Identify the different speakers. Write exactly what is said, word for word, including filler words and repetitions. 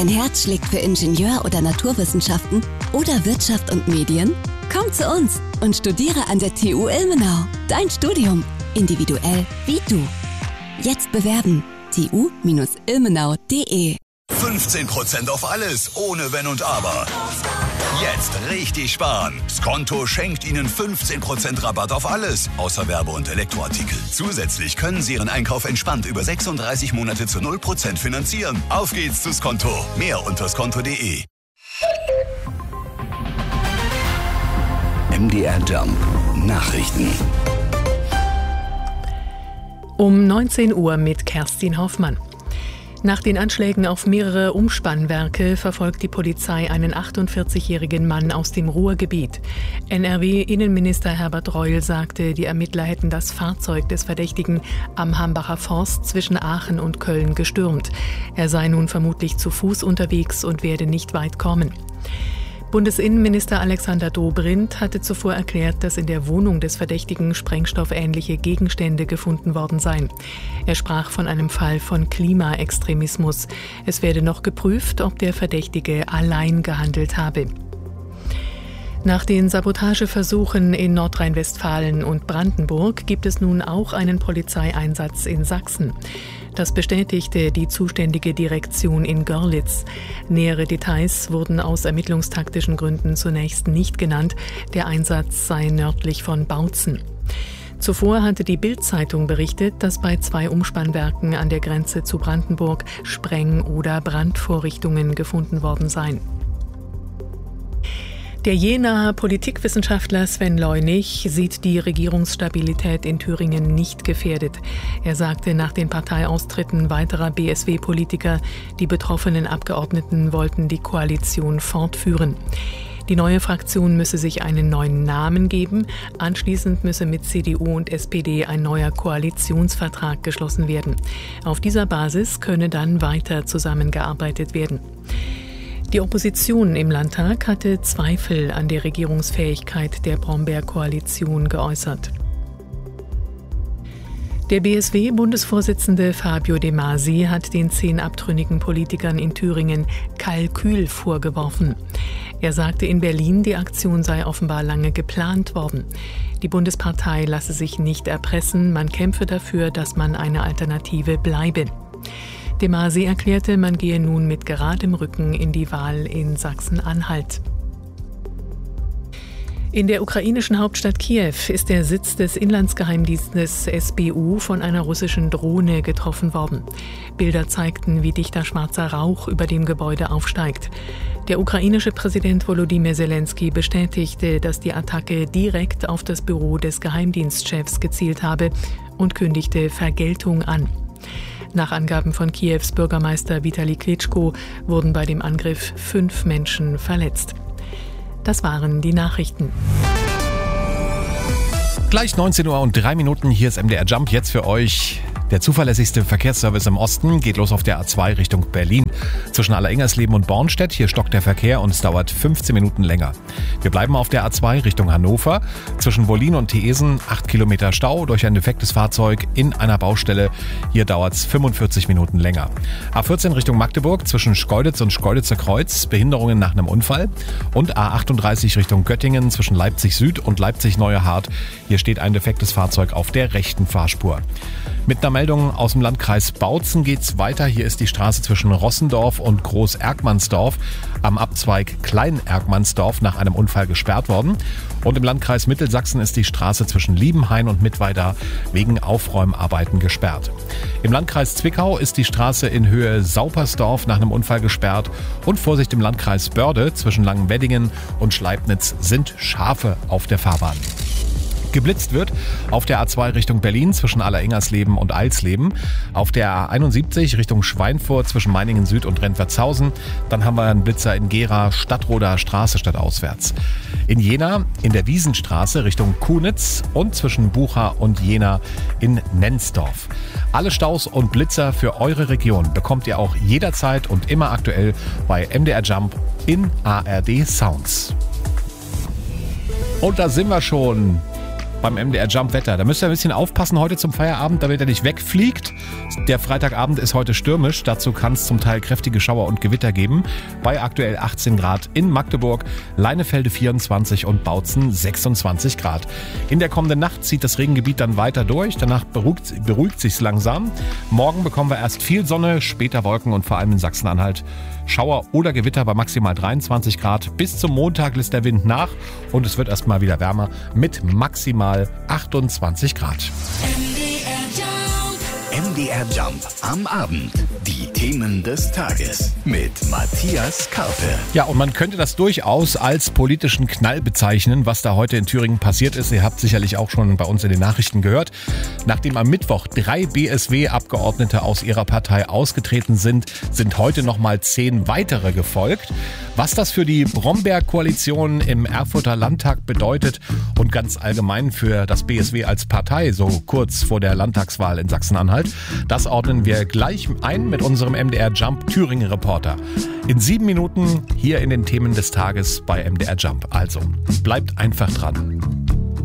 Speaker 1: Dein Herz schlägt für Ingenieur- oder Naturwissenschaften oder Wirtschaft und Medien? Komm zu uns und studiere an der T U Ilmenau. Dein Studium, individuell wie du. Jetzt bewerben. t u Ilmenau punkt de
Speaker 2: fünfzehn Prozent auf alles, ohne Wenn und Aber. Jetzt richtig sparen. Skonto schenkt Ihnen fünfzehn Prozent Rabatt auf alles, außer Werbe- und Elektroartikel. Zusätzlich können Sie Ihren Einkauf entspannt über sechsunddreißig Monate zu null Prozent finanzieren. Auf geht's zu Skonto. Mehr unter skonto punkt de. M D R Jump Nachrichten.
Speaker 3: Um neunzehn Uhr mit Kerstin Hoffmann. Nach den Anschlägen auf mehrere Umspannwerke verfolgt die Polizei einen achtundvierzigjährigen Mann aus dem Ruhrgebiet. N R W-Innenminister Herbert Reul sagte, die Ermittler hätten das Fahrzeug des Verdächtigen am Hambacher Forst zwischen Aachen und Köln gestürmt. Er sei nun vermutlich zu Fuß unterwegs und werde nicht weit kommen. Bundesinnenminister Alexander Dobrindt hatte zuvor erklärt, dass in der Wohnung des Verdächtigen sprengstoffähnliche Gegenstände gefunden worden seien. Er sprach von einem Fall von Klimaextremismus. Es werde noch geprüft, ob der Verdächtige allein gehandelt habe. Nach den Sabotageversuchen in Nordrhein-Westfalen und Brandenburg gibt es nun auch einen Polizeieinsatz in Sachsen. Das bestätigte die zuständige Direktion in Görlitz. Nähere Details wurden aus ermittlungstaktischen Gründen zunächst nicht genannt. Der Einsatz sei nördlich von Bautzen. Zuvor hatte die Bild-Zeitung berichtet, dass bei zwei Umspannwerken an der Grenze zu Brandenburg Spreng- oder Brandvorrichtungen gefunden worden seien. Der Jenaer Politikwissenschaftler Sven Leunig sieht die Regierungsstabilität in Thüringen nicht gefährdet. Er sagte nach den Parteiaustritten weiterer B S W-Politiker, die betroffenen Abgeordneten wollten die Koalition fortführen. Die neue Fraktion müsse sich einen neuen Namen geben. Anschließend müsse mit C D U und S P D ein neuer Koalitionsvertrag geschlossen werden. Auf dieser Basis könne dann weiter zusammengearbeitet werden. Die Opposition im Landtag hatte Zweifel an der Regierungsfähigkeit der Brombeer-Koalition geäußert. Der B S W-Bundesvorsitzende Fabio De Masi hat den zehn abtrünnigen Politikern in Thüringen Kalkül vorgeworfen. Er sagte in Berlin, die Aktion sei offenbar lange geplant worden. Die Bundespartei lasse sich nicht erpressen, man kämpfe dafür, dass man eine Alternative bleibe. De Masi erklärte, man gehe nun mit geradem Rücken in die Wahl in Sachsen-Anhalt. In der ukrainischen Hauptstadt Kiew ist der Sitz des Inlandsgeheimdienstes S B U von einer russischen Drohne getroffen worden. Bilder zeigten, wie dichter schwarzer Rauch über dem Gebäude aufsteigt. Der ukrainische Präsident Volodymyr Zelensky bestätigte, dass die Attacke direkt auf das Büro des Geheimdienstchefs gezielt habe und kündigte Vergeltung an. Nach Angaben von Kiews Bürgermeister Vitali Klitschko wurden bei dem Angriff fünf Menschen verletzt. Das waren die Nachrichten.
Speaker 4: Gleich neunzehn Uhr und drei Minuten, hier ist M D R Jump, jetzt für euch. Der zuverlässigste Verkehrsservice im Osten geht los auf der A zwei Richtung Berlin. Zwischen Allerengersleben und Bornstedt, hier stockt der Verkehr und es dauert fünfzehn Minuten länger. Wir bleiben auf der A zwei Richtung Hannover. Zwischen Wollin und Theesen acht Kilometer Stau durch ein defektes Fahrzeug in einer Baustelle. Hier dauert es fünfundvierzig Minuten länger. A vierzehn Richtung Magdeburg zwischen Schkeuditz und Schkeuditzer Kreuz, Behinderungen nach einem Unfall. Und A achtunddreißig Richtung Göttingen zwischen Leipzig Süd und Leipzig Neue Hart. Hier steht ein defektes Fahrzeug auf der rechten Fahrspur. Mit einer Meldung aus dem Landkreis Bautzen geht's weiter. Hier ist die Straße zwischen Rossendorf und Groß-Erkmannsdorf am Abzweig Klein-Erkmannsdorf nach einem Unfall gesperrt worden. Und im Landkreis Mittelsachsen ist die Straße zwischen Liebenhain und Mittweida wegen Aufräumarbeiten gesperrt. Im Landkreis Zwickau ist die Straße in Höhe Saupersdorf nach einem Unfall gesperrt. Und Vorsicht im Landkreis Börde zwischen Langenweddingen und Schleibnitz sind Schafe auf der Fahrbahn. Geblitzt wird auf der A zwei Richtung Berlin zwischen Allerengersleben und Eilsleben, auf der A einundsiebzig Richtung Schweinfurt zwischen Meiningen Süd und Rentwertshausen. Dann haben wir einen Blitzer in Gera, Stadtroder Straße stadtauswärts. In Jena in der Wiesenstraße Richtung Kunitz und zwischen Bucha und Jena in Nensdorf. Alle Staus und Blitzer für eure Region bekommt ihr auch jederzeit und immer aktuell bei M D R Jump in A R D Sounds. Und da sind wir schon. beim M D R Jump Wetter. Da müsst ihr ein bisschen aufpassen heute zum Feierabend, damit er nicht wegfliegt. Der Freitagabend ist heute stürmisch. Dazu kann es zum Teil kräftige Schauer und Gewitter geben. Bei aktuell achtzehn Grad in Magdeburg, Leinefelde vierundzwanzig und Bautzen sechsundzwanzig Grad. In der kommenden Nacht zieht das Regengebiet dann weiter durch. Danach beruhigt, beruhigt sich's langsam. Morgen bekommen wir erst viel Sonne, später Wolken und vor allem in Sachsen-Anhalt Schauer oder Gewitter bei maximal dreiundzwanzig Grad. Bis zum Montag lässt der Wind nach und es wird erstmal wieder wärmer mit maximal achtundzwanzig Grad.
Speaker 2: M D R Jump am Abend. Die Themen des Tages mit Matthias Karpe.
Speaker 4: Ja, und man könnte das durchaus als politischen Knall bezeichnen, was da heute in Thüringen passiert ist. Ihr habt sicherlich auch schon bei uns in den Nachrichten gehört. Nachdem am Mittwoch drei B S W-Abgeordnete aus ihrer Partei ausgetreten sind, sind heute nochmal zehn weitere gefolgt. Was das für die Brombeer-Koalition im Erfurter Landtag bedeutet und ganz allgemein für das B S W als Partei, so kurz vor der Landtagswahl in Sachsen-Anhalt, das ordnen wir gleich ein mit unserem M D R Jump Thüringen Reporter. In sieben Minuten hier in den Themen des Tages bei M D R Jump. Also, bleibt einfach dran.